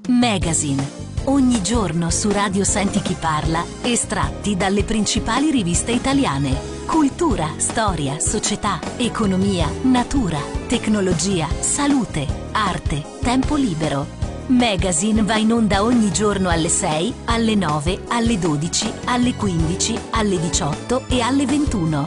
Magazine. Ogni giorno su Radio Senti Chi Parla, estratti dalle principali riviste italiane. Cultura, storia, società, economia, natura, tecnologia, salute, arte, tempo libero. Magazine va in onda ogni giorno alle 6, alle 9, alle 12, alle 15, alle 18 e alle 21.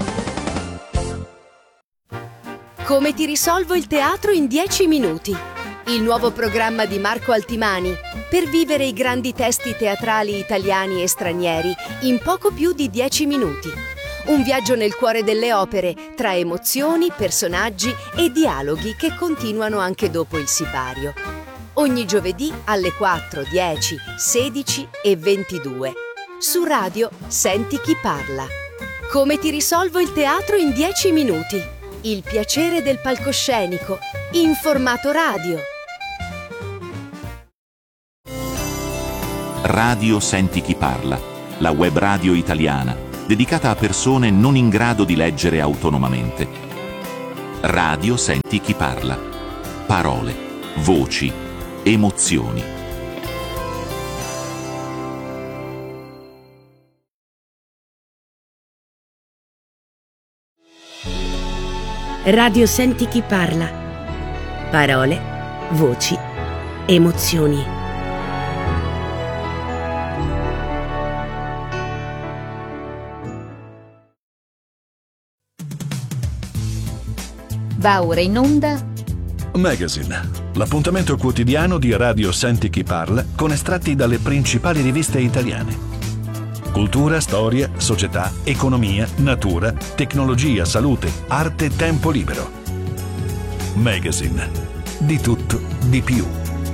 Come ti risolvo il teatro in 10 minuti? Il nuovo programma di Marco Altimani per vivere i grandi testi teatrali italiani e stranieri in poco più di 10 minuti. Un viaggio nel cuore delle opere, tra emozioni, personaggi e dialoghi che continuano anche dopo il sipario. Ogni giovedì alle 4, 10, 16 e 22. Su Radio Senti Chi Parla. Come ti risolvo il teatro in 10 minuti? Il piacere del palcoscenico, in formato radio. Radio Senti Chi Parla, la web radio italiana dedicata a persone non in grado di leggere autonomamente. Radio Senti Chi Parla. Parole, voci, emozioni. Radio Senti Chi Parla. Parole, voci, emozioni. Va ora in onda Magazine, l'appuntamento quotidiano di Radio Senti Chi Parla con estratti dalle principali riviste italiane. Cultura, storia, società, economia, natura, tecnologia, salute, arte, tempo libero. Magazine, di tutto, di più.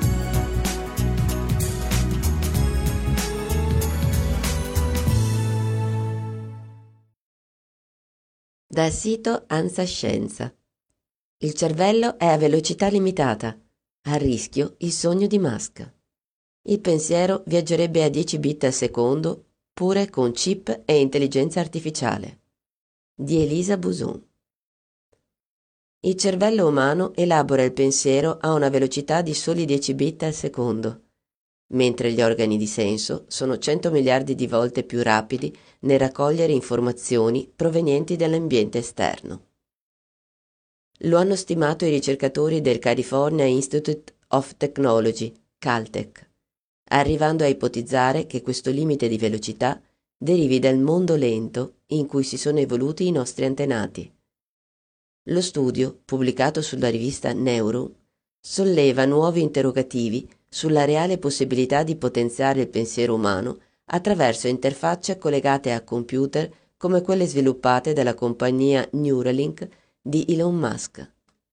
Dal sito ANSA Scienza. Il cervello è a velocità limitata. A rischio il sogno di Musk. Il pensiero viaggerebbe a 10 bit al secondo, pure con chip e intelligenza artificiale. Di Elisa Buson. Il cervello umano elabora il pensiero a una velocità di soli 10 bit al secondo, mentre gli organi di senso sono 100 miliardi di volte più rapidi nel raccogliere informazioni provenienti dall'ambiente esterno. Lo hanno stimato i ricercatori del California Institute of Technology, Caltech, arrivando a ipotizzare che questo limite di velocità derivi dal mondo lento in cui si sono evoluti i nostri antenati. Lo studio, pubblicato sulla rivista Neuro, solleva nuovi interrogativi sulla reale possibilità di potenziare il pensiero umano attraverso interfacce collegate a computer come quelle sviluppate dalla compagnia Neuralink di Elon Musk.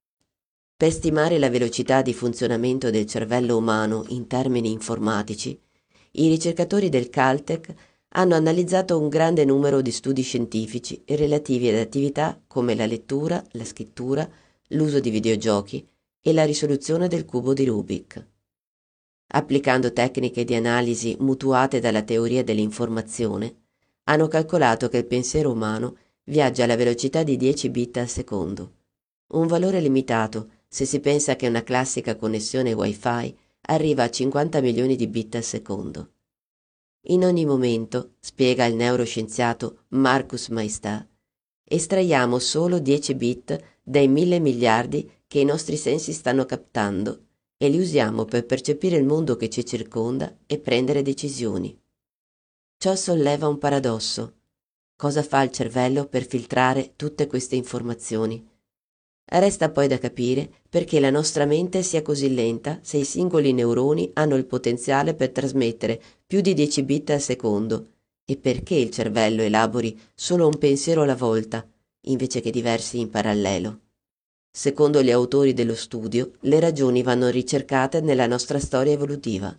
Per stimare la velocità di funzionamento del cervello umano in termini informatici, i ricercatori del Caltech hanno analizzato un grande numero di studi scientifici relativi ad attività come la lettura, la scrittura, l'uso di videogiochi e la risoluzione del cubo di Rubik. Applicando tecniche di analisi mutuate dalla teoria dell'informazione, hanno calcolato che il pensiero umano viaggia alla velocità di 10 bit al secondo, un valore limitato se si pensa che una classica connessione Wi-Fi arriva a 50 milioni di bit al secondo. In ogni momento, spiega il neuroscienziato Marcus Maestà, estraiamo solo 10 bit dai 1000 miliardi che i nostri sensi stanno captando e li usiamo per percepire il mondo che ci circonda e prendere decisioni. Ciò solleva un paradosso. Cosa fa il cervello per filtrare tutte queste informazioni? Resta poi da capire perché la nostra mente sia così lenta se i singoli neuroni hanno il potenziale per trasmettere più di 10 bit al secondo e perché il cervello elabori solo un pensiero alla volta, invece che diversi in parallelo. Secondo gli autori dello studio, le ragioni vanno ricercate nella nostra storia evolutiva.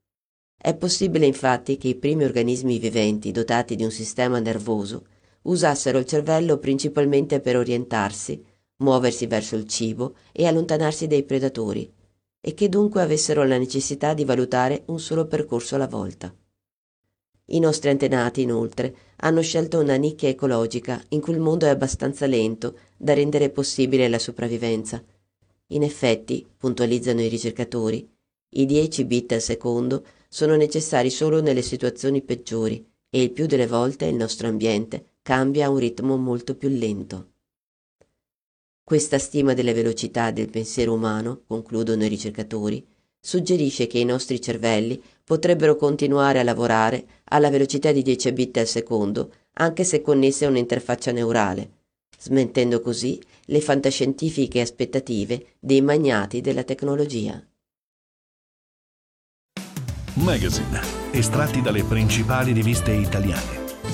È possibile infatti che i primi organismi viventi dotati di un sistema nervoso usassero il cervello principalmente per orientarsi, muoversi verso il cibo e allontanarsi dai predatori, e che dunque avessero la necessità di valutare un solo percorso alla volta. I nostri antenati, inoltre, hanno scelto una nicchia ecologica in cui il mondo è abbastanza lento da rendere possibile la sopravvivenza. In effetti, puntualizzano i ricercatori, I 10 bit al secondo sono necessari solo nelle situazioni peggiori e il più delle volte il nostro ambiente cambia a un ritmo molto più lento. Questa stima delle velocità del pensiero umano, concludono i ricercatori, suggerisce che i nostri cervelli potrebbero continuare a lavorare alla velocità di 10 bit al secondo, anche se connessi a un'interfaccia neurale, smentendo così le fantascientifiche aspettative dei magnati della tecnologia. Magazine, estratti dalle principali riviste italiane.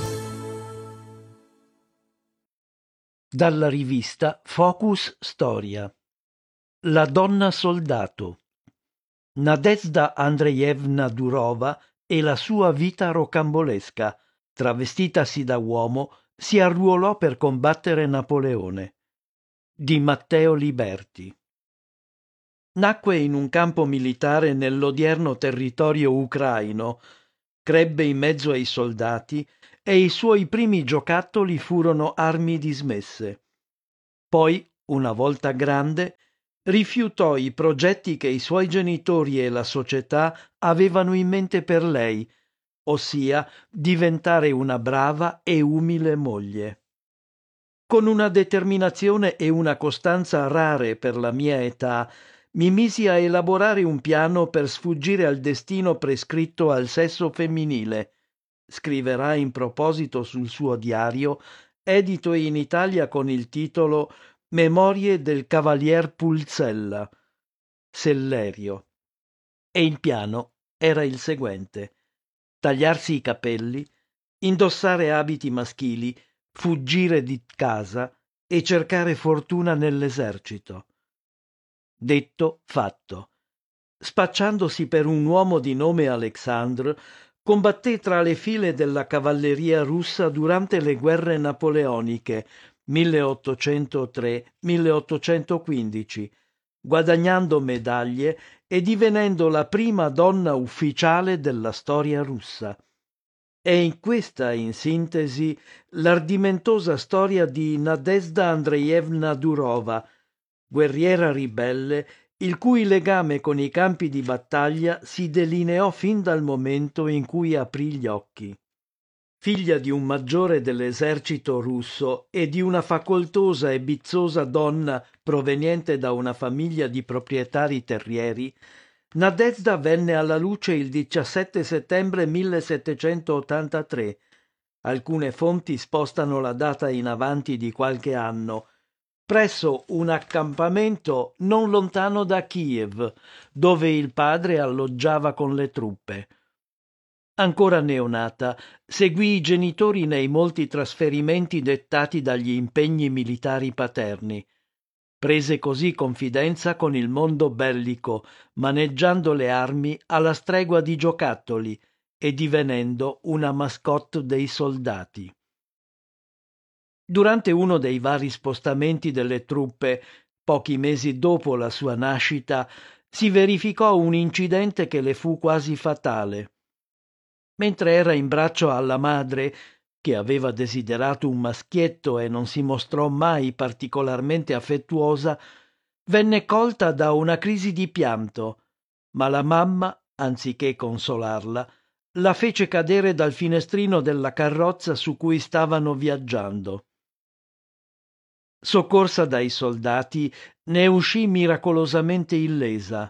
Dalla rivista Focus Storia. La donna soldato. Nadezhda Andrejevna Durova e la sua vita rocambolesca. Travestitasi da uomo, si arruolò per combattere Napoleone. Di Matteo Liberti. Nacque in un campo militare nell'odierno territorio ucraino, crebbe in mezzo ai soldati e i suoi primi giocattoli furono armi dismesse. Poi, una volta grande, rifiutò i progetti che i suoi genitori e la società avevano in mente per lei, ossia diventare una brava e umile moglie. Con una determinazione e una costanza rare per la mia età, mi misi a elaborare un piano per sfuggire al destino prescritto al sesso femminile, scriverà in proposito sul suo diario, edito in Italia con il titolo Memorie del Cavalier Pulzella, Sellerio. E il piano era il seguente: tagliarsi i capelli, indossare abiti maschili, fuggire di casa e cercare fortuna nell'esercito. Detto, fatto. Spacciandosi per un uomo di nome Alexandre, combatté tra le file della cavalleria russa durante le guerre napoleoniche 1803-1815, guadagnando medaglie e divenendo la prima donna ufficiale della storia russa. È in questa, in sintesi, l'ardimentosa storia di Nadezhda Andrejevna Durova, guerriera ribelle, il cui legame con i campi di battaglia si delineò fin dal momento in cui aprì gli occhi. Figlia di un maggiore dell'esercito russo e di una facoltosa e bizzosa donna proveniente da una famiglia di proprietari terrieri, Nadezhda venne alla luce il 17 settembre 1783. Alcune fonti spostano la data in avanti di qualche anno, presso un accampamento non lontano da Kiev, dove il padre alloggiava con le truppe. Ancora neonata, seguì i genitori nei molti trasferimenti dettati dagli impegni militari paterni. Prese così confidenza con il mondo bellico, maneggiando le armi alla stregua di giocattoli e divenendo una mascotte dei soldati. Durante uno dei vari spostamenti delle truppe, pochi mesi dopo la sua nascita, si verificò un incidente che le fu quasi fatale. Mentre era in braccio alla madre, che aveva desiderato un maschietto e non si mostrò mai particolarmente affettuosa, venne colta da una crisi di pianto, ma la mamma, anziché consolarla, la fece cadere dal finestrino della carrozza su cui stavano viaggiando. Soccorsa dai soldati, ne uscì miracolosamente illesa.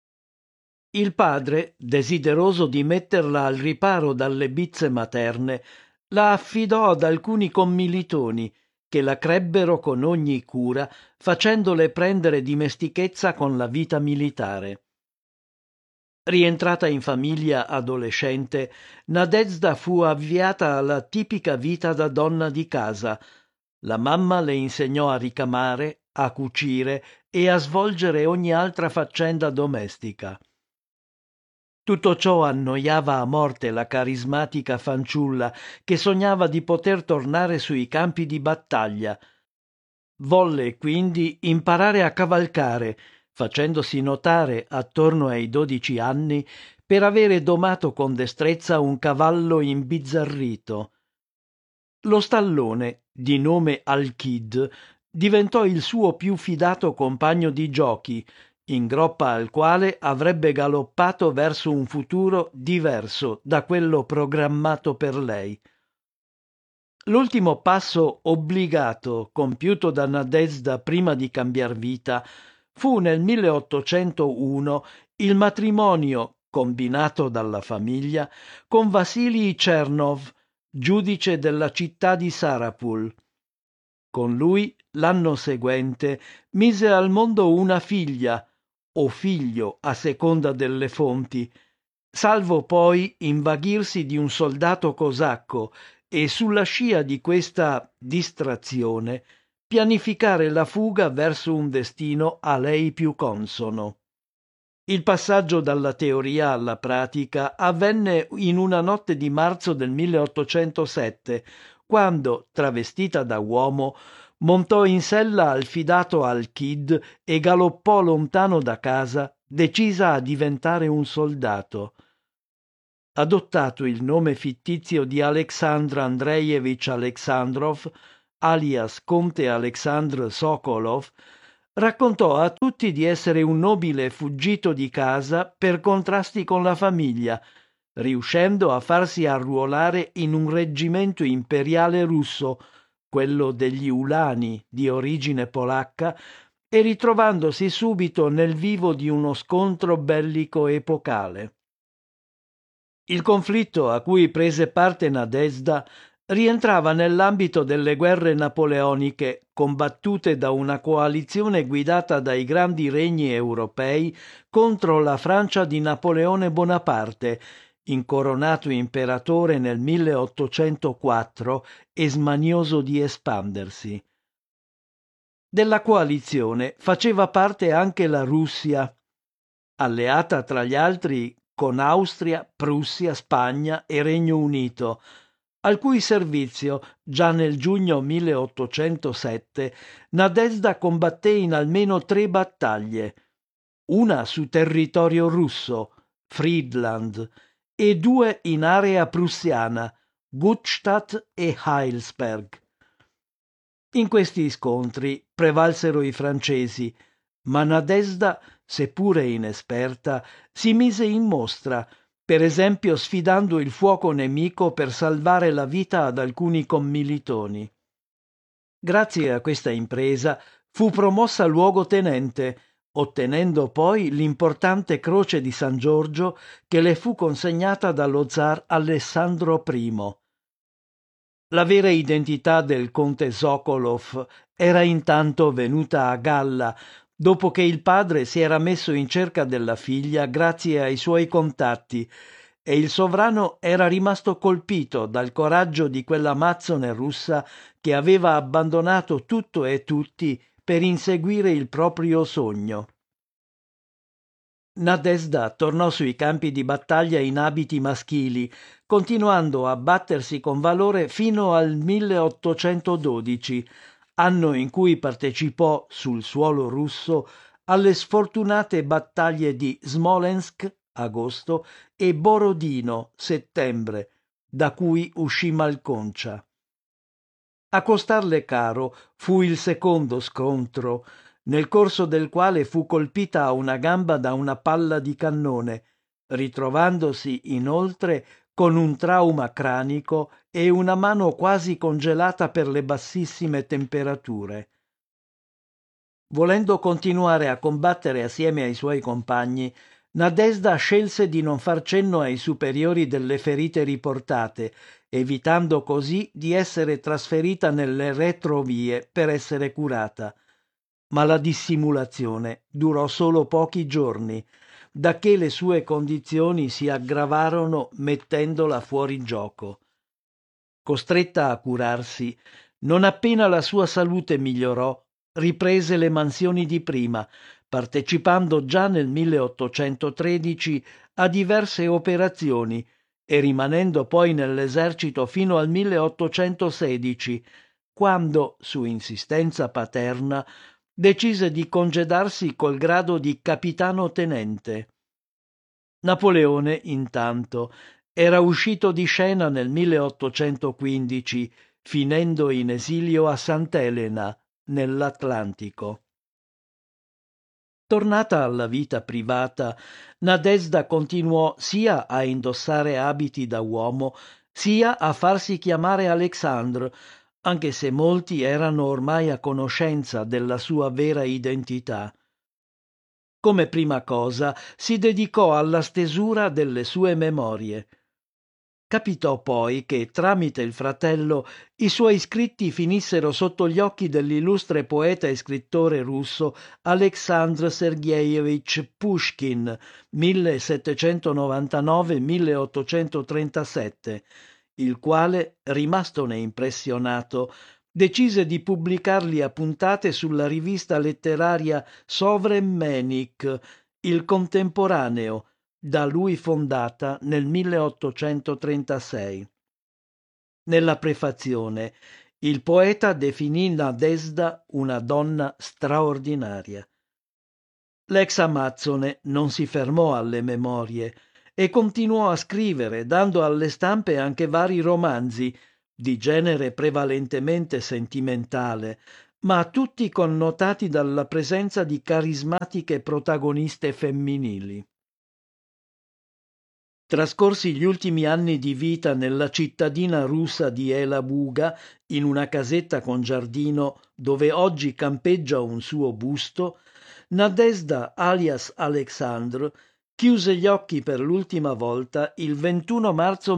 Il padre, desideroso di metterla al riparo dalle bizze materne, la affidò ad alcuni commilitoni che la crebbero con ogni cura, facendole prendere dimestichezza con la vita militare. Rientrata in famiglia adolescente, Nadezhda fu avviata alla tipica vita da donna di casa. La mamma le insegnò a ricamare, a cucire e a svolgere ogni altra faccenda domestica. Tutto ciò annoiava a morte la carismatica fanciulla che sognava di poter tornare sui campi di battaglia. Volle quindi imparare a cavalcare, facendosi notare attorno ai 12 anni per avere domato con destrezza un cavallo imbizzarrito. Lo stallone, di nome Alkid, diventò il suo più fidato compagno di giochi, in groppa al quale avrebbe galoppato verso un futuro diverso da quello programmato per lei. L'ultimo passo obbligato compiuto da Nadezhda prima di cambiar vita fu nel 1801 il matrimonio, combinato dalla famiglia, con Vasilij Chernov, giudice della città di Sarapul. Con lui, l'anno seguente, mise al mondo una figlia, o figlio a seconda delle fonti, salvo poi invaghirsi di un soldato cosacco e sulla scia di questa distrazione pianificare la fuga verso un destino a lei più consono. Il passaggio dalla teoria alla pratica avvenne in una notte di marzo del 1807, quando, travestita da uomo, montò in sella al fidato Al-Kid e galoppò lontano da casa, decisa a diventare un soldato. Adottato il nome fittizio di Alexandr Andreevich Alexandrov, alias Conte Alexandr Sokolov, raccontò a tutti di essere un nobile fuggito di casa per contrasti con la famiglia, riuscendo a farsi arruolare in un reggimento imperiale russo, quello degli Ulani di origine polacca, e ritrovandosi subito nel vivo di uno scontro bellico epocale. Il conflitto a cui prese parte Nadezhda rientrava nell'ambito delle guerre napoleoniche combattute da una coalizione guidata dai grandi regni europei contro la Francia di Napoleone Bonaparte, incoronato imperatore nel 1804 e smanioso di espandersi. Della coalizione faceva parte anche la Russia, alleata tra gli altri con Austria, Prussia, Spagna e Regno Unito, al cui servizio, già nel giugno 1807, Nadezhda combatté in almeno 3 battaglie, una su territorio russo, Friedland, e 2 in area prussiana, Gutstadt e Heilsberg. In questi scontri prevalsero i francesi, ma Nadezhda, seppure inesperta, si mise in mostra, per esempio sfidando il fuoco nemico per salvare la vita ad alcuni commilitoni. Grazie a questa impresa fu promossa luogotenente, ottenendo poi l'importante Croce di San Giorgio che le fu consegnata dallo zar Alessandro I. La vera identità del conte Sokolov era intanto venuta a galla, dopo che il padre si era messo in cerca della figlia grazie ai suoi contatti, e il sovrano era rimasto colpito dal coraggio di quella amazzone russa che aveva abbandonato tutto e tutti per inseguire il proprio sogno. Nadezhda tornò sui campi di battaglia in abiti maschili, continuando a battersi con valore fino al 1812, anno in cui partecipò sul suolo russo alle sfortunate battaglie di Smolensk, agosto, e Borodino, settembre, da cui uscì malconcia. A costarle caro fu il secondo scontro, nel corso del quale fu colpita a una gamba da una palla di cannone, ritrovandosi inoltre con un trauma cranico e una mano quasi congelata per le bassissime temperature. Volendo continuare a combattere assieme ai suoi compagni, Nadezhda scelse di non far cenno ai superiori delle ferite riportate, evitando così di essere trasferita nelle retrovie per essere curata. Ma la dissimulazione durò solo pochi giorni, dacché le sue condizioni si aggravarono mettendola fuori gioco. Costretta a curarsi, non appena la sua salute migliorò, riprese le mansioni di prima, partecipando già nel 1813 a diverse operazioni e rimanendo poi nell'esercito fino al 1816, quando, su insistenza paterna, decise di congedarsi col grado di capitano tenente. Napoleone, intanto, era uscito di scena nel 1815, finendo in esilio a Sant'Elena, nell'Atlantico. Tornata alla vita privata, Nadezhda continuò sia a indossare abiti da uomo, sia a farsi chiamare Alexandre, anche se molti erano ormai a conoscenza della sua vera identità. Come prima cosa si dedicò alla stesura delle sue memorie. Capitò poi che, tramite il fratello, i suoi scritti finissero sotto gli occhi dell'illustre poeta e scrittore russo Aleksandr Sergejevich Pushkin, 1799-1837, il quale, rimastone impressionato, decise di pubblicarli a puntate sulla rivista letteraria Sovremennik, il contemporaneo, da lui fondata nel 1836. Nella prefazione, il poeta definì Nadezhda una donna straordinaria. L'ex amazzone non si fermò alle memorie e continuò a scrivere, dando alle stampe anche vari romanzi, di genere prevalentemente sentimentale, ma tutti connotati dalla presenza di carismatiche protagoniste femminili. Trascorsi gli ultimi anni di vita nella cittadina russa di Elabuga, in una casetta con giardino dove oggi campeggia un suo busto, Nadezhda alias Alexandre chiuse gli occhi per l'ultima volta il 21 marzo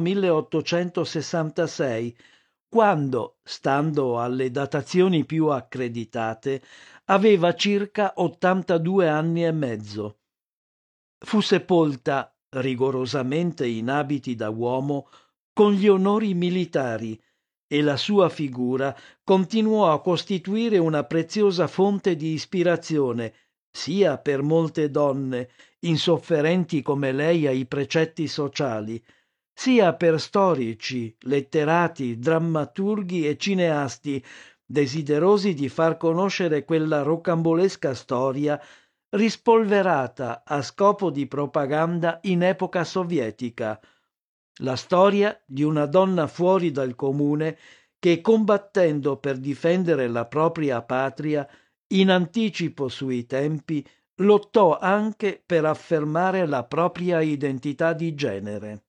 1866, quando, stando alle datazioni più accreditate, aveva circa 82 anni e mezzo. Fu sepolta, rigorosamente in abiti da uomo, con gli onori militari, e la sua figura continuò a costituire una preziosa fonte di ispirazione sia per molte donne, insofferenti come lei ai precetti sociali, sia per storici, letterati, drammaturghi e cineasti desiderosi di far conoscere quella rocambolesca storia rispolverata a scopo di propaganda in epoca sovietica, la storia di una donna fuori dal comune che, combattendo per difendere la propria patria, in anticipo sui tempi, lottò anche per affermare la propria identità di genere.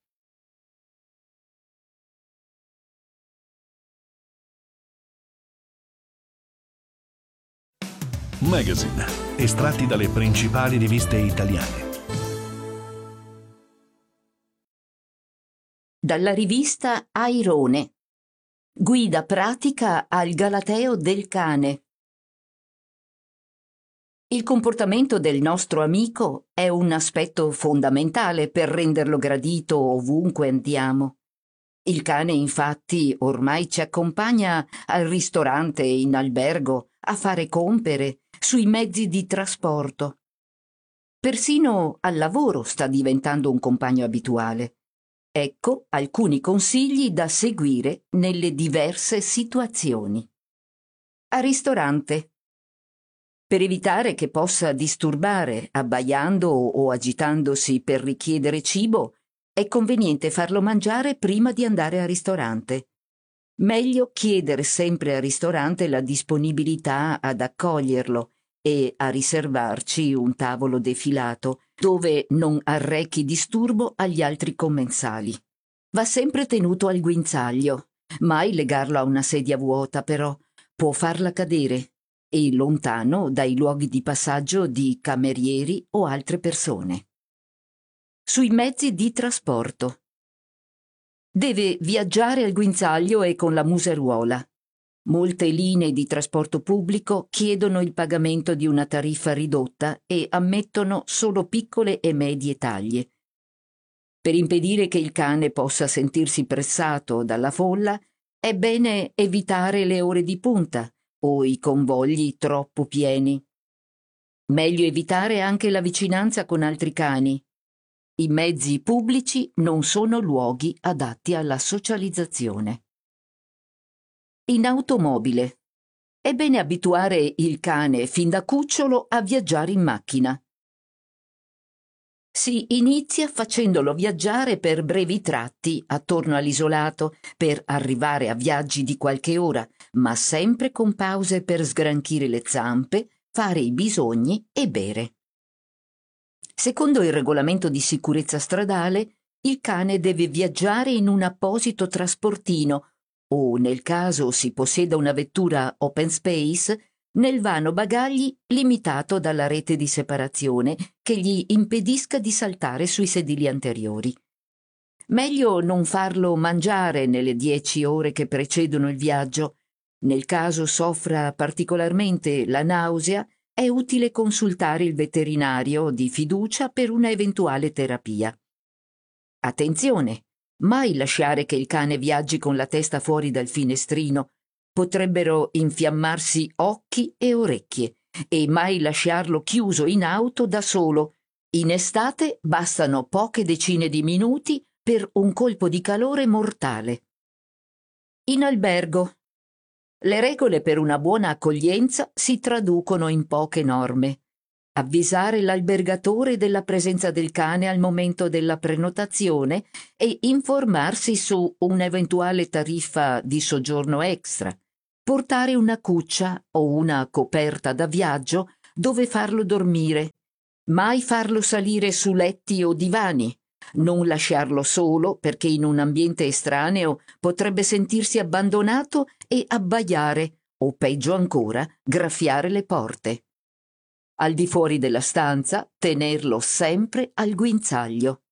Magazine, estratti dalle principali riviste italiane. Dalla rivista Airone. Guida pratica al galateo del cane. Il comportamento del nostro amico è un aspetto fondamentale per renderlo gradito ovunque andiamo. Il cane, infatti, ormai ci accompagna al ristorante, in albergo, a fare compere, sui mezzi di trasporto. Persino al lavoro sta diventando un compagno abituale. Ecco alcuni consigli da seguire nelle diverse situazioni. Al ristorante. Per evitare che possa disturbare, abbaiando o agitandosi per richiedere cibo, è conveniente farlo mangiare prima di andare al ristorante. Meglio chiedere sempre al ristorante la disponibilità ad accoglierlo e a riservarci un tavolo defilato dove non arrechi disturbo agli altri commensali. Va sempre tenuto al guinzaglio, mai legarlo a una sedia vuota però, può farla cadere, e lontano dai luoghi di passaggio di camerieri o altre persone. Sui mezzi di trasporto. Deve viaggiare al guinzaglio e con la museruola. Molte linee di trasporto pubblico chiedono il pagamento di una tariffa ridotta e ammettono solo piccole e medie taglie. Per impedire che il cane possa sentirsi pressato dalla folla, è bene evitare le ore di punta o i convogli troppo pieni. Meglio evitare anche la vicinanza con altri cani. I mezzi pubblici non sono luoghi adatti alla socializzazione. In automobile. È bene abituare il cane fin da cucciolo a viaggiare in macchina. Si inizia facendolo viaggiare per brevi tratti attorno all'isolato per arrivare a viaggi di qualche ora, ma sempre con pause per sgranchire le zampe, fare i bisogni e bere. Secondo il regolamento di sicurezza stradale, il cane deve viaggiare in un apposito trasportino o, nel caso si possieda una vettura open space, nel vano bagagli limitato dalla rete di separazione che gli impedisca di saltare sui sedili anteriori. Meglio non farlo mangiare nelle 10 ore che precedono il viaggio. Nel caso soffra particolarmente la nausea, è utile consultare il veterinario di fiducia per una eventuale terapia. Attenzione! Mai lasciare che il cane viaggi con la testa fuori dal finestrino. Potrebbero infiammarsi occhi e orecchie, e mai lasciarlo chiuso in auto da solo. In estate bastano poche decine di minuti per un colpo di calore mortale. In albergo. Le regole per una buona accoglienza si traducono in poche norme. Avvisare l'albergatore della presenza del cane al momento della prenotazione e informarsi su un'eventuale tariffa di soggiorno extra. Portare una cuccia o una coperta da viaggio dove farlo dormire. Mai farlo salire su letti o divani. Non lasciarlo solo perché in un ambiente estraneo potrebbe sentirsi abbandonato e abbaiare o, peggio ancora, graffiare le porte. Al di fuori della stanza, tenerlo sempre al guinzaglio.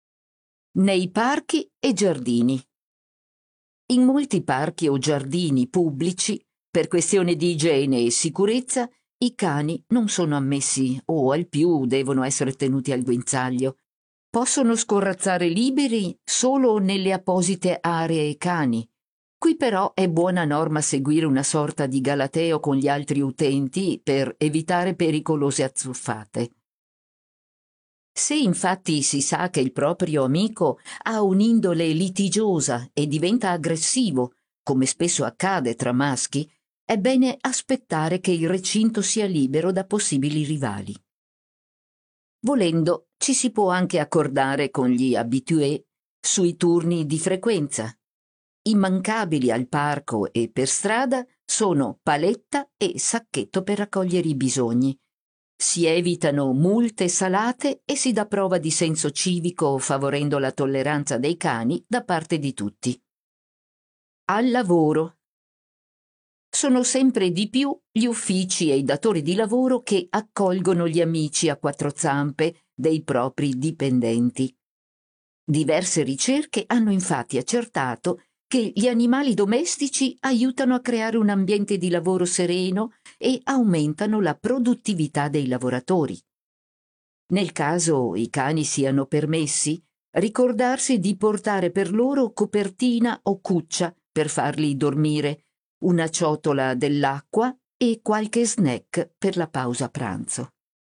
Nei parchi e giardini. In molti parchi o giardini pubblici, per questione di igiene e sicurezza, i cani non sono ammessi o al più devono essere tenuti al guinzaglio. Possono scorrazzare liberi solo nelle apposite aree cani. Qui però è buona norma seguire una sorta di galateo con gli altri utenti per evitare pericolose azzuffate. Se infatti si sa che il proprio amico ha un'indole litigiosa e diventa aggressivo, come spesso accade tra maschi, è bene aspettare che il recinto sia libero da possibili rivali. Volendo, ci si può anche accordare con gli habitué sui turni di frequenza. Immancabili al parco e per strada sono paletta e sacchetto per raccogliere i bisogni. Si evitano multe salate e si dà prova di senso civico favorendo la tolleranza dei cani da parte di tutti. Al lavoro. Sono sempre di più gli uffici e i datori di lavoro che accolgono gli amici a quattro zampe dei propri dipendenti. Diverse ricerche hanno infatti accertato che gli animali domestici aiutano a creare un ambiente di lavoro sereno e aumentano la produttività dei lavoratori. Nel caso i cani siano permessi, ricordarsi di portare per loro copertina o cuccia per farli dormire, una ciotola dell'acqua e qualche snack per la pausa pranzo.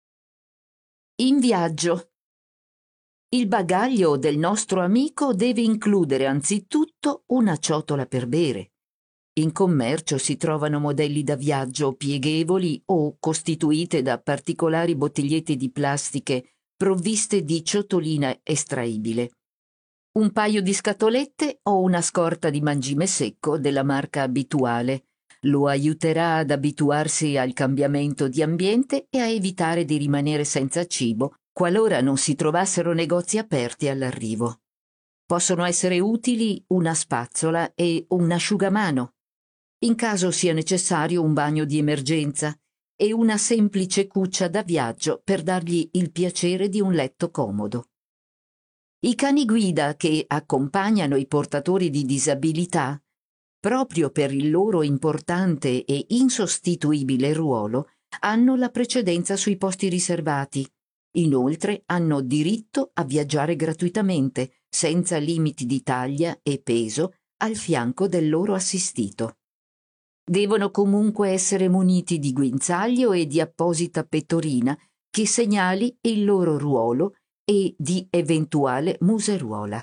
In viaggio. Il bagaglio del nostro amico deve includere anzitutto una ciotola per bere. In commercio si trovano modelli da viaggio pieghevoli o costituite da particolari bottigliette di plastiche provviste di ciotolina estraibile. Un paio di scatolette o una scorta di mangime secco della marca abituale. Lo aiuterà ad abituarsi al cambiamento di ambiente e a evitare di rimanere senza cibo qualora non si trovassero negozi aperti all'arrivo. Possono essere utili una spazzola e un asciugamano. In caso sia necessario un bagno di emergenza e una semplice cuccia da viaggio per dargli il piacere di un letto comodo. I cani guida che accompagnano i portatori di disabilità, proprio per il loro importante e insostituibile ruolo, hanno la precedenza sui posti riservati. Inoltre hanno diritto a viaggiare gratuitamente, senza limiti di taglia e peso, al fianco del loro assistito. Devono comunque essere muniti di guinzaglio e di apposita pettorina che segnali il loro ruolo e di eventuale museruola.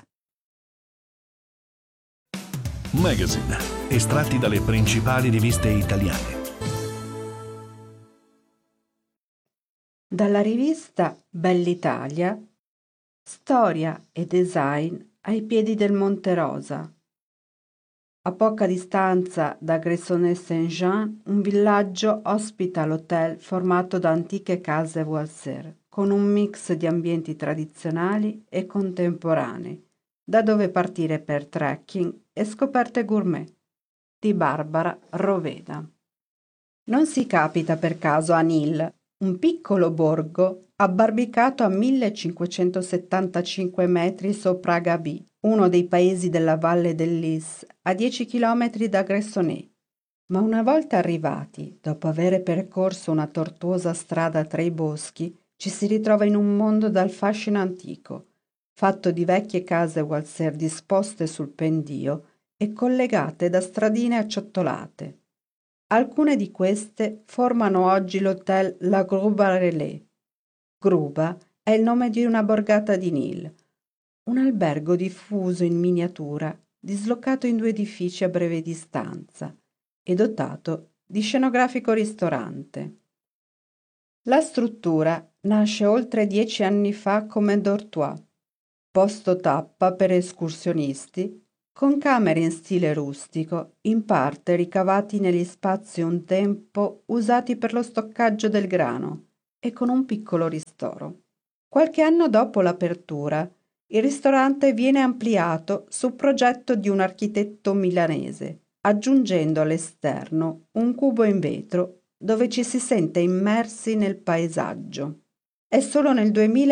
Magazine, estratti dalle principali riviste italiane. Dalla rivista Bell'Italia, storia e design ai piedi del Monte Rosa. A poca distanza da Gressoney-Saint-Jean, un villaggio ospita l'hotel formato da antiche case voisine. con un mix di ambienti tradizionali e contemporanei, da dove partire per trekking e scoperte gourmet, di Barbara Roveda. Non si capita per caso a Nil, un piccolo borgo abbarbicato a 1575 metri sopra Gabi, uno dei paesi della valle dell'Is, a 10 chilometri da Gressoney. Ma una volta arrivati, dopo aver percorso una tortuosa strada tra i boschi, ci si ritrova in un mondo dal fascino antico, fatto di vecchie case walser disposte sul pendio e collegate da stradine acciottolate. Alcune di queste formano oggi l'hotel La Gruba Relais. Gruba è il nome di una borgata di Nil, un albergo diffuso in miniatura, dislocato in 2 edifici a breve distanza e dotato di scenografico ristorante. La struttura nasce oltre 10 anni fa come dortoir, posto tappa per escursionisti, con camere in stile rustico, in parte ricavati negli spazi un tempo usati per lo stoccaggio del grano, e con un piccolo ristoro. Qualche anno dopo l'apertura, il ristorante viene ampliato su progetto di un architetto milanese, aggiungendo all'esterno un cubo in vetro dove ci si sente immersi nel paesaggio. È solo nel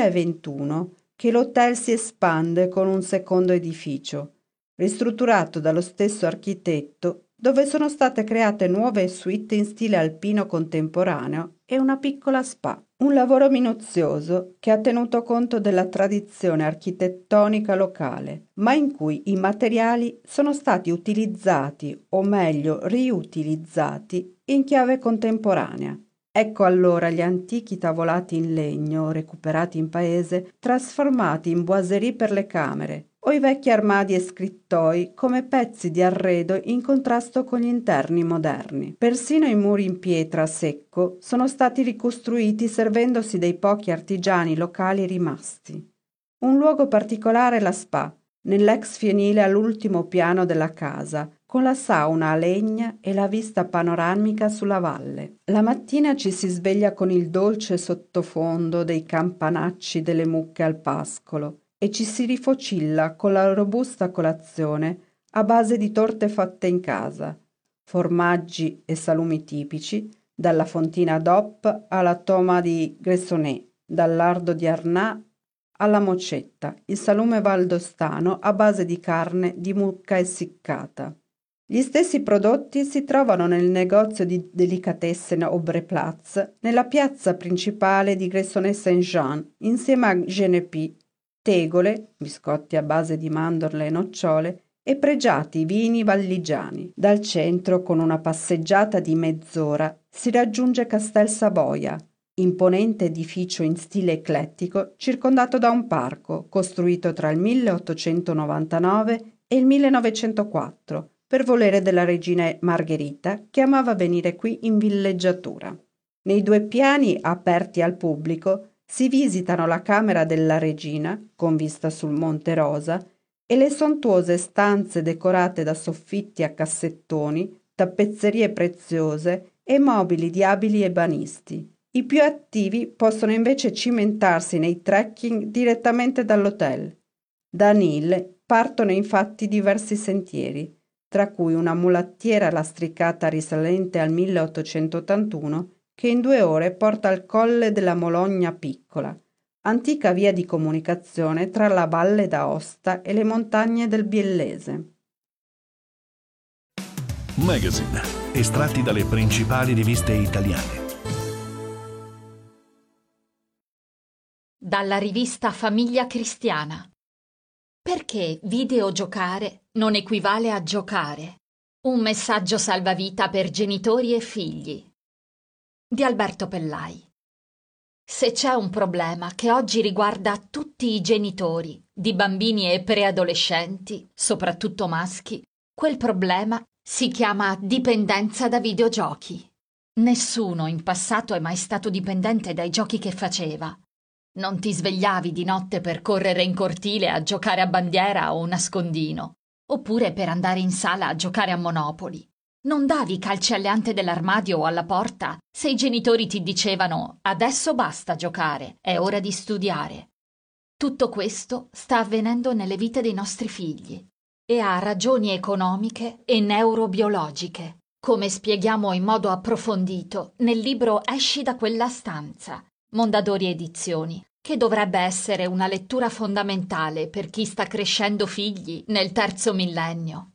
2021 che l'hotel si espande con un secondo edificio, ristrutturato dallo stesso architetto, dove sono state create nuove suite in stile alpino contemporaneo e una piccola spa. Un lavoro minuzioso che ha tenuto conto della tradizione architettonica locale, ma in cui i materiali sono stati utilizzati, o meglio riutilizzati, in chiave contemporanea. Ecco allora gli antichi tavolati in legno recuperati in paese trasformati in boiserie per le camere, o i vecchi armadi e scrittoi come pezzi di arredo in contrasto con gli interni moderni. Persino i muri in pietra secco sono stati ricostruiti servendosi dei pochi artigiani locali rimasti. Un luogo particolare è la spa, nell'ex fienile all'ultimo piano della casa, con la sauna a legna e la vista panoramica sulla valle. La mattina ci si sveglia con il dolce sottofondo dei campanacci delle mucche al pascolo e ci si rifocilla con la robusta colazione a base di torte fatte in casa, formaggi e salumi tipici, dalla fontina DOP alla toma di Gressoney, dal lardo di Arnà alla mocetta, il salume valdostano a base di carne di mucca essiccata. Gli stessi prodotti si trovano nel negozio di delicatessen Aubry-Platz, nella piazza principale di Gressoney-Saint-Jean, insieme a Genepi, tegole, biscotti a base di mandorle e nocciole, e pregiati vini valligiani. Dal centro, con una passeggiata di mezz'ora, si raggiunge Castel Savoia, imponente edificio in stile eclettico circondato da un parco costruito tra il 1899 e il 1904 per volere della regina Margherita, che amava venire qui in villeggiatura. Nei 2 piani aperti al pubblico si visitano la camera della regina, con vista sul Monte Rosa, e le sontuose stanze decorate da soffitti a cassettoni, tappezzerie preziose e mobili di abili ebanisti. I più attivi possono invece cimentarsi nei trekking direttamente dall'hotel. Da Nil partono infatti diversi sentieri, tra cui una mulattiera lastricata risalente al 1881 che in 2 ore porta al Colle della Mologna Piccola, antica via di comunicazione tra la Valle d'Aosta e le montagne del Biellese. Magazine, estratti dalle principali riviste italiane. Dalla rivista Famiglia Cristiana. Perché videogiocare non equivale a giocare? Un messaggio salvavita per genitori e figli. Di Alberto Pellai. Se c'è un problema che oggi riguarda tutti i genitori, di bambini e preadolescenti, soprattutto maschi, quel problema si chiama dipendenza da videogiochi. Nessuno in passato è mai stato dipendente dai giochi che faceva. Non ti svegliavi di notte per correre in cortile a giocare a bandiera o nascondino, oppure per andare in sala a giocare a Monopoli. Non davi calci alle ante dell'armadio o alla porta se i genitori ti dicevano «Adesso basta giocare, è ora di studiare». Tutto questo sta avvenendo nelle vite dei nostri figli e ha ragioni economiche e neurobiologiche, come spieghiamo in modo approfondito nel libro Esci da quella stanza, Mondadori Edizioni, che dovrebbe essere una lettura fondamentale per chi sta crescendo figli nel terzo millennio.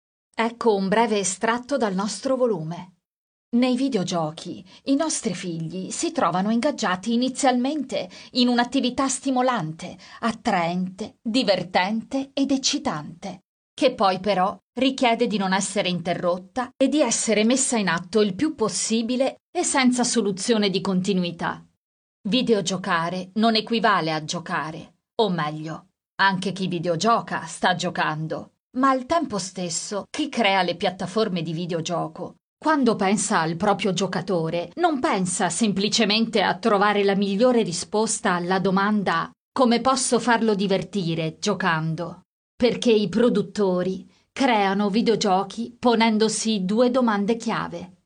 Ecco un breve estratto dal nostro volume. Nei videogiochi i nostri figli si trovano ingaggiati inizialmente in un'attività stimolante, attraente, divertente ed eccitante, che poi però richiede di non essere interrotta e di essere messa in atto il più possibile e senza soluzione di continuità. Videogiocare non equivale a giocare, o meglio, anche chi videogioca sta giocando, ma al tempo stesso chi crea le piattaforme di videogioco, quando pensa al proprio giocatore, non pensa semplicemente a trovare la migliore risposta alla domanda «Come posso farlo divertire giocando?», perché i produttori creano videogiochi ponendosi due domande chiave.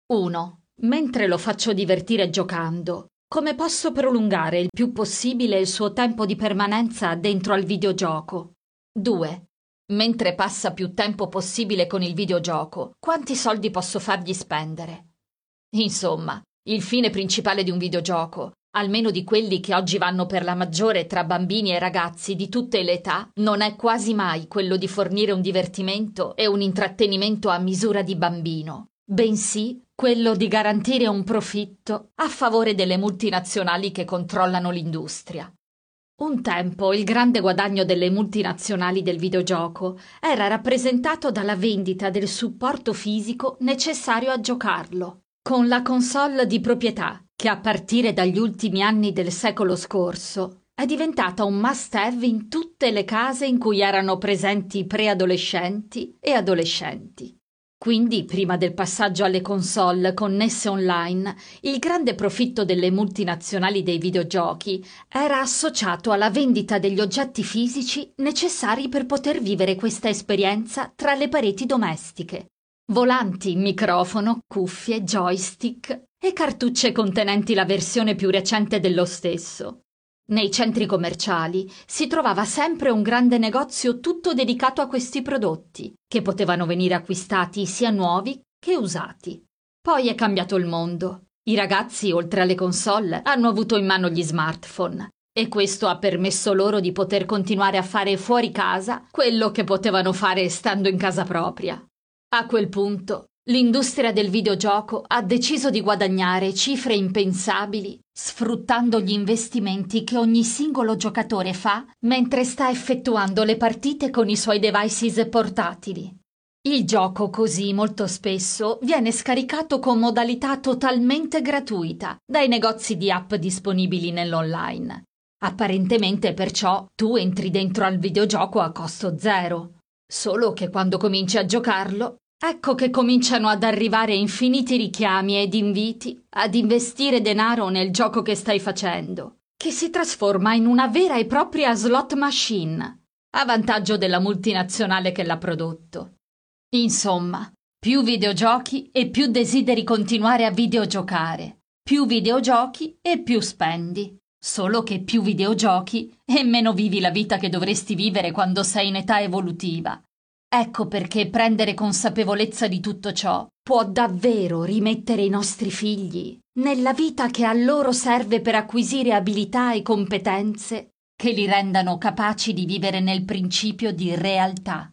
1. Mentre lo faccio divertire giocando, come posso prolungare il più possibile il suo tempo di permanenza dentro al videogioco? 2. Mentre passa più tempo possibile con il videogioco, quanti soldi posso fargli spendere? Insomma, il fine principale di un videogioco, almeno di quelli che oggi vanno per la maggiore tra bambini e ragazzi di tutte le età, non è quasi mai quello di fornire un divertimento e un intrattenimento a misura di bambino, bensì quello di garantire un profitto a favore delle multinazionali che controllano l'industria. Un tempo il grande guadagno delle multinazionali del videogioco era rappresentato dalla vendita del supporto fisico necessario a giocarlo, con la console di proprietà, che a partire dagli ultimi anni del secolo scorso è diventata un must-have in tutte le case in cui erano presenti preadolescenti e adolescenti. Quindi, prima del passaggio alle console connesse online, il grande profitto delle multinazionali dei videogiochi era associato alla vendita degli oggetti fisici necessari per poter vivere questa esperienza tra le pareti domestiche. Volanti, microfono, cuffie, joystick e cartucce contenenti la versione più recente dello stesso. Nei centri commerciali si trovava sempre un grande negozio tutto dedicato a questi prodotti, che potevano venire acquistati sia nuovi che usati. Poi è cambiato il mondo. I ragazzi, oltre alle console, hanno avuto in mano gli smartphone e questo ha permesso loro di poter continuare a fare fuori casa quello che potevano fare stando in casa propria. A quel punto, l'industria del videogioco ha deciso di guadagnare cifre impensabili sfruttando gli investimenti che ogni singolo giocatore fa mentre sta effettuando le partite con i suoi devices portatili. Il gioco così molto spesso viene scaricato con modalità totalmente gratuita dai negozi di app disponibili nell'online. Apparentemente perciò tu entri dentro al videogioco a costo zero. Solo che quando cominci a giocarlo, ecco che cominciano ad arrivare infiniti richiami ed inviti ad investire denaro nel gioco che stai facendo, che si trasforma in una vera e propria slot machine, a vantaggio della multinazionale che l'ha prodotto. Insomma, più videogiochi e più desideri continuare a videogiocare, più videogiochi e più spendi. Solo che più videogiochi e meno vivi la vita che dovresti vivere quando sei in età evolutiva. Ecco perché prendere consapevolezza di tutto ciò può davvero rimettere i nostri figli nella vita che a loro serve per acquisire abilità e competenze che li rendano capaci di vivere nel principio di realtà.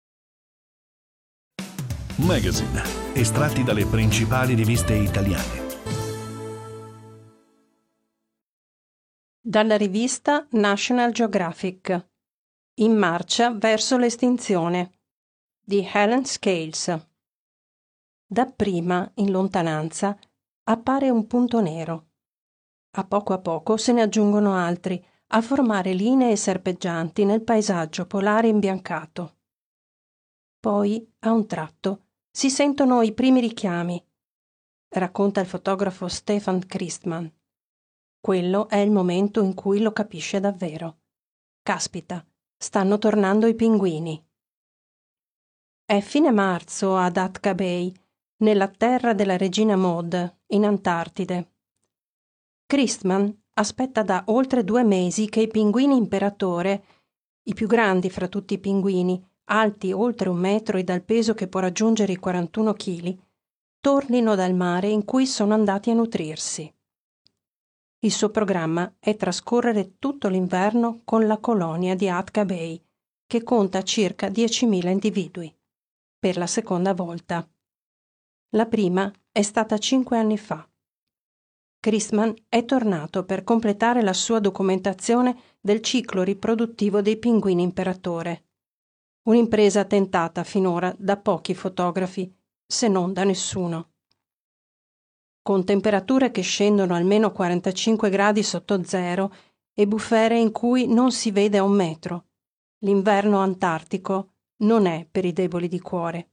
Magazine, estratti dalle principali riviste italiane. Dalla rivista National Geographic. In marcia verso l'estinzione di Helen Scales. Dapprima, in lontananza, appare un punto nero. A poco se ne aggiungono altri, a formare linee serpeggianti nel paesaggio polare imbiancato. Poi, a un tratto, si sentono i primi richiami. Racconta il fotografo Stefan Christman. Quello è il momento in cui lo capisce davvero. Caspita, stanno tornando i pinguini. È fine marzo ad Atka Bay nella terra della regina Maud, in Antartide. Christman aspetta da oltre 2 mesi che i pinguini imperatore, i più grandi fra tutti i pinguini, alti oltre 1 metro e dal peso che può raggiungere i 41 kg, tornino dal mare in cui sono andati a nutrirsi. Il suo programma è trascorrere tutto l'inverno con la colonia di Atka Bay, che conta circa 10.000 individui, per la seconda volta. La prima è stata 5 anni fa. Christman è tornato per completare la sua documentazione del ciclo riproduttivo dei pinguini imperatore. Un'impresa tentata finora da pochi fotografi, se non da nessuno. Con temperature che scendono almeno 45 gradi sotto zero e bufere in cui non si vede a 1 metro, l'inverno antartico non è per i deboli di cuore.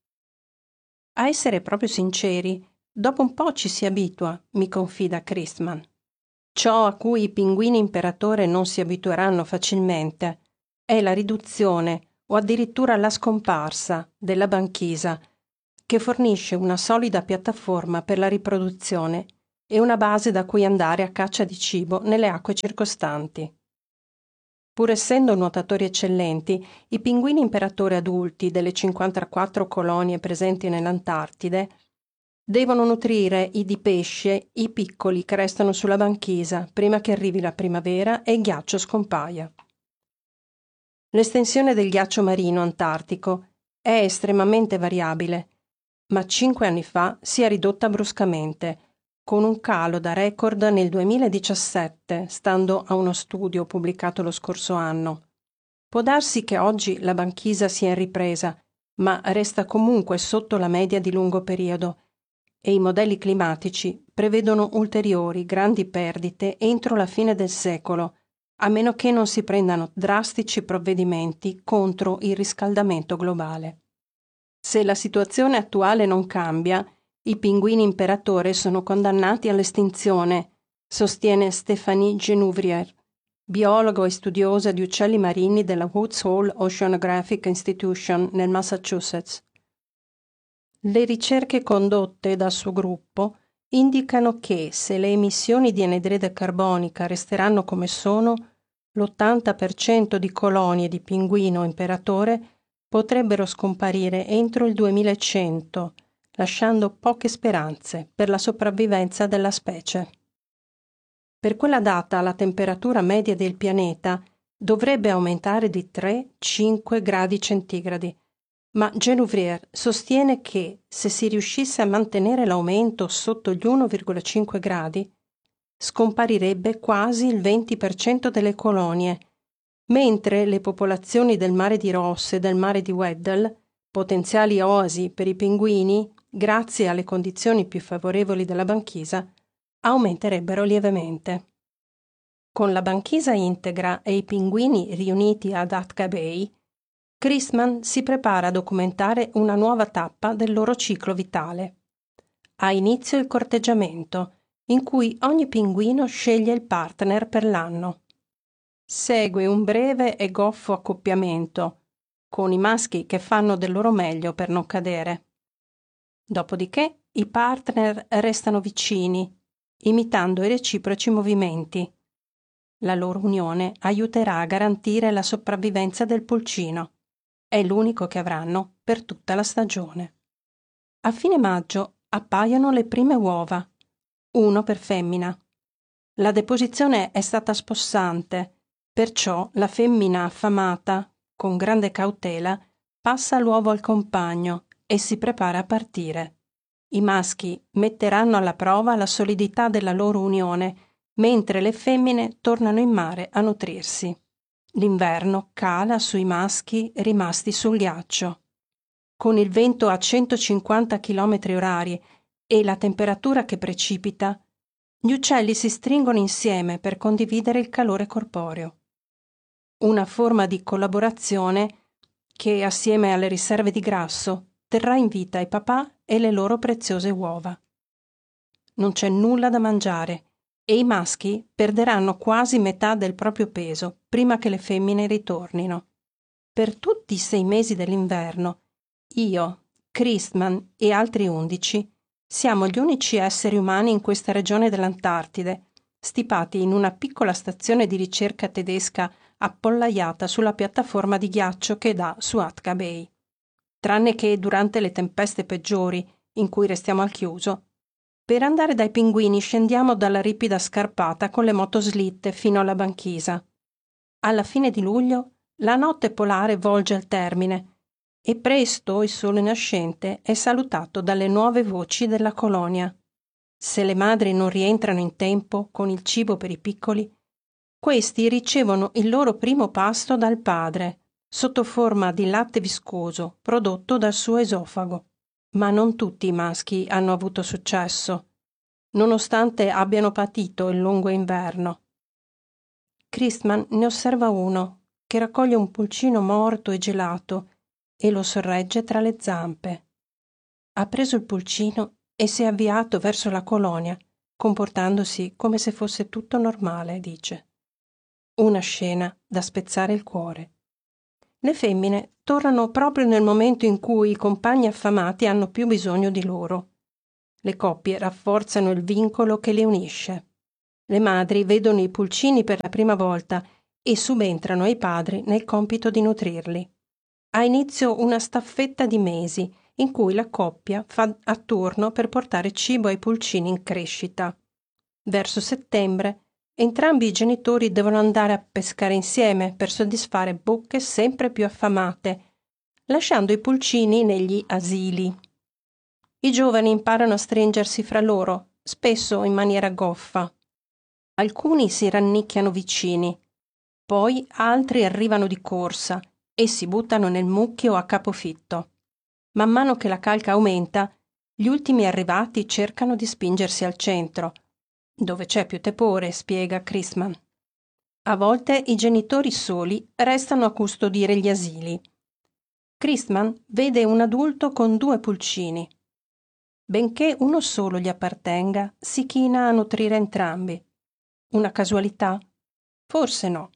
A essere proprio sinceri, dopo un po' ci si abitua, mi confida Christman. Ciò a cui i pinguini imperatore non si abitueranno facilmente è la riduzione o addirittura la scomparsa della banchisa, che fornisce una solida piattaforma per la riproduzione e una base da cui andare a caccia di cibo nelle acque circostanti. Pur essendo nuotatori eccellenti, i pinguini imperatore adulti delle 54 colonie presenti nell'Antartide devono nutrire di pesce i piccoli che restano sulla banchisa prima che arrivi la primavera e il ghiaccio scompaia. L'estensione del ghiaccio marino antartico è estremamente variabile, ma 5 anni fa si è ridotta bruscamente, con un calo da record nel 2017, stando a uno studio pubblicato lo scorso anno. Può darsi che oggi la banchisa sia in ripresa, ma resta comunque sotto la media di lungo periodo e i modelli climatici prevedono ulteriori grandi perdite entro la fine del secolo, a meno che non si prendano drastici provvedimenti contro il riscaldamento globale. Se la situazione attuale non cambia, i pinguini imperatore sono condannati all'estinzione, sostiene Stéphanie Genouvrier, biologo e studiosa di uccelli marini della Woods Hole Oceanographic Institution nel Massachusetts. Le ricerche condotte dal suo gruppo indicano che se le emissioni di anidride carbonica resteranno come sono, l'80% di colonie di pinguino imperatore potrebbero scomparire entro il 2100, lasciando poche speranze per la sopravvivenza della specie. Per quella data la temperatura media del pianeta dovrebbe aumentare di 3-5 gradi centigradi, ma Genouvrier sostiene che se si riuscisse a mantenere l'aumento sotto gli 1,5 gradi, scomparirebbe quasi il 20% delle colonie, mentre le popolazioni del mare di Ross e del mare di Weddell, potenziali oasi per i pinguini, grazie alle condizioni più favorevoli della banchisa, aumenterebbero lievemente. Con la banchisa integra e i pinguini riuniti ad Atka Bay, Christman si prepara a documentare una nuova tappa del loro ciclo vitale. Ha inizio il corteggiamento, in cui ogni pinguino sceglie il partner per l'anno. Segue un breve e goffo accoppiamento, con i maschi che fanno del loro meglio per non cadere. Dopodiché i partner restano vicini, imitando i reciproci movimenti. La loro unione aiuterà a garantire la sopravvivenza del pulcino. È l'unico che avranno per tutta la stagione. A fine maggio appaiono le prime uova, uno per femmina. La deposizione è stata spossante, perciò la femmina affamata, con grande cautela, passa l'uovo al compagno e si prepara a partire. I maschi metteranno alla prova la solidità della loro unione, mentre le femmine tornano in mare a nutrirsi. L'inverno cala sui maschi rimasti sul ghiaccio. Con il vento a 150 km/h e la temperatura che precipita, gli uccelli si stringono insieme per condividere il calore corporeo. Una forma di collaborazione che, assieme alle riserve di grasso, terrà in vita i papà e le loro preziose uova. Non c'è nulla da mangiare e i maschi perderanno quasi metà del proprio peso prima che le femmine ritornino. Per tutti i 6 mesi dell'inverno, io, Christman e altri 11 siamo gli unici esseri umani in questa regione dell'Antartide, stipati in una piccola stazione di ricerca tedesca appollaiata sulla piattaforma di ghiaccio che dà su Atka Bay. Tranne che durante le tempeste peggiori, in cui restiamo al chiuso, per andare dai pinguini scendiamo dalla ripida scarpata con le motoslitte fino alla banchisa. Alla fine di luglio la notte polare volge al termine e presto il sole nascente è salutato dalle nuove voci della colonia. Se le madri non rientrano in tempo con il cibo per i piccoli, questi ricevono il loro primo pasto dal padre, sotto forma di latte viscoso prodotto dal suo esofago. Ma non tutti i maschi hanno avuto successo, nonostante abbiano patito il lungo inverno. Christman ne osserva uno che raccoglie un pulcino morto e gelato e lo sorregge tra le zampe. Ha preso il pulcino e si è avviato verso la colonia, comportandosi come se fosse tutto normale, dice. Una scena da spezzare il cuore. Le femmine tornano proprio nel momento in cui i compagni affamati hanno più bisogno di loro. Le coppie rafforzano il vincolo che le unisce. Le madri vedono i pulcini per la prima volta e subentrano ai padri nel compito di nutrirli. Ha inizio una staffetta di mesi in cui la coppia fa a turno per portare cibo ai pulcini in crescita. Verso settembre entrambi i genitori devono andare a pescare insieme per soddisfare bocche sempre più affamate, lasciando i pulcini negli asili. I giovani imparano a stringersi fra loro, spesso in maniera goffa. Alcuni si rannicchiano vicini, poi altri arrivano di corsa e si buttano nel mucchio a capofitto. Man mano che la calca aumenta, gli ultimi arrivati cercano di spingersi al centro, dove c'è più tepore, spiega Christman. A volte i genitori soli restano a custodire gli asili. Christman vede un adulto con 2 pulcini. Benché uno solo gli appartenga, si china a nutrire entrambi. Una casualità? Forse no.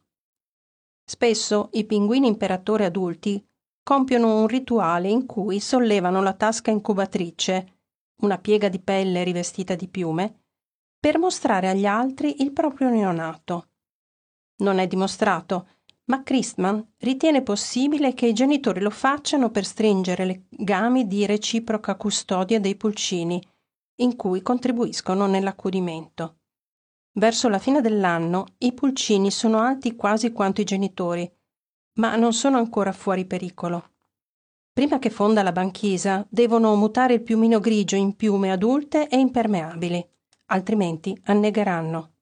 Spesso i pinguini imperatore adulti compiono un rituale in cui sollevano la tasca incubatrice, una piega di pelle rivestita di piume, per mostrare agli altri il proprio neonato. Non è dimostrato, ma Christman ritiene possibile che i genitori lo facciano per stringere legami di reciproca custodia dei pulcini, in cui contribuiscono nell'accudimento. Verso la fine dell'anno i pulcini sono alti quasi quanto i genitori, ma non sono ancora fuori pericolo. Prima che fonda la banchisa devono mutare il piumino grigio in piume adulte e impermeabili, altrimenti annegheranno.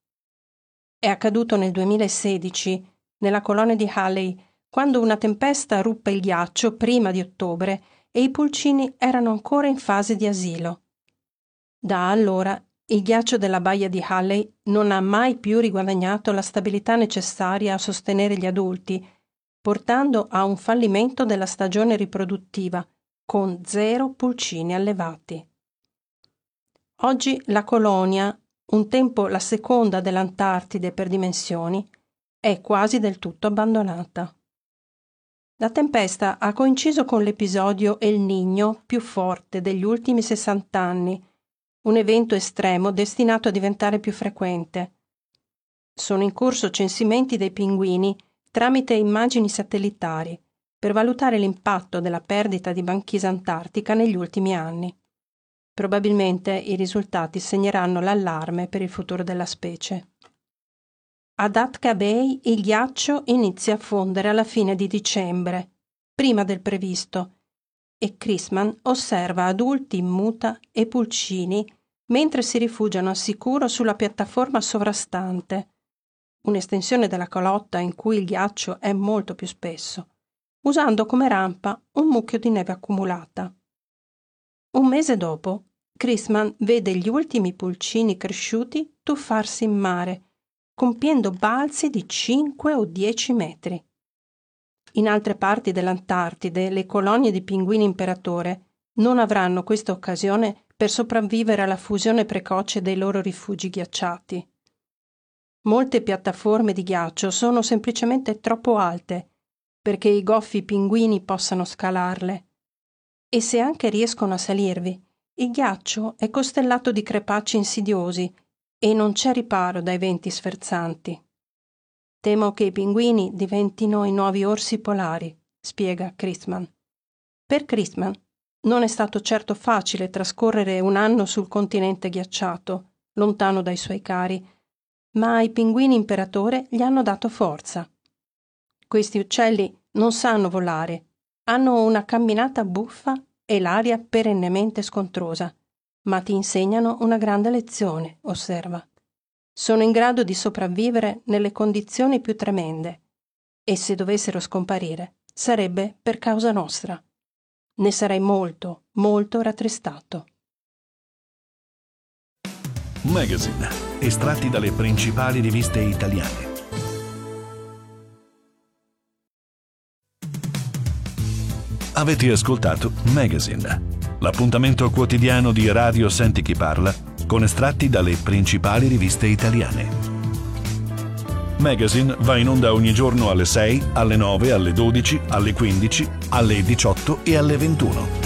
È accaduto nel 2016, nella colonia di Halley, quando una tempesta ruppe il ghiaccio prima di ottobre e i pulcini erano ancora in fase di asilo. Da allora il ghiaccio della baia di Halley non ha mai più riguadagnato la stabilità necessaria a sostenere gli adulti, portando a un fallimento della stagione riproduttiva, con 0 pulcini allevati. Oggi la colonia, un tempo la seconda dell'Antartide per dimensioni, è quasi del tutto abbandonata. La tempesta ha coinciso con l'episodio El Niño più forte degli ultimi 60 anni, un evento estremo destinato a diventare più frequente. Sono in corso censimenti dei pinguini tramite immagini satellitari per valutare l'impatto della perdita di banchisa antartica negli ultimi anni. Probabilmente i risultati segneranno l'allarme per il futuro della specie. Ad Atka Bay il ghiaccio inizia a fondere alla fine di dicembre, prima del previsto, e Christman osserva adulti in muta e pulcini mentre si rifugiano al sicuro sulla piattaforma sovrastante, un'estensione della calotta in cui il ghiaccio è molto più spesso, usando come rampa un mucchio di neve accumulata. Un mese dopo, Christman vede gli ultimi pulcini cresciuti tuffarsi in mare, compiendo balzi di 5 o 10 metri. In altre parti dell'Antartide le colonie di pinguini imperatore non avranno questa occasione per sopravvivere alla fusione precoce dei loro rifugi ghiacciati. Molte piattaforme di ghiaccio sono semplicemente troppo alte perché i goffi pinguini possano scalarle. E se anche riescono a salirvi, il ghiaccio è costellato di crepacci insidiosi e non c'è riparo dai venti sferzanti. Temo che i pinguini diventino i nuovi orsi polari, spiega Christman. Per Christman non è stato certo facile trascorrere un anno sul continente ghiacciato, lontano dai suoi cari, ma i pinguini imperatore gli hanno dato forza. Questi uccelli non sanno volare, hanno una camminata buffa e l'aria perennemente scontrosa, ma ti insegnano una grande lezione, osserva. Sono in grado di sopravvivere nelle condizioni più tremende e se dovessero scomparire sarebbe per causa nostra. Ne sarei molto, molto rattristato. Magazine, estratti dalle principali riviste italiane. Avete ascoltato Magazine, l'appuntamento quotidiano di Radio Senti Chi Parla con estratti dalle principali riviste italiane. Magazine va in onda ogni giorno alle 6, alle 9, alle 12, alle 15, alle 18 e alle 21.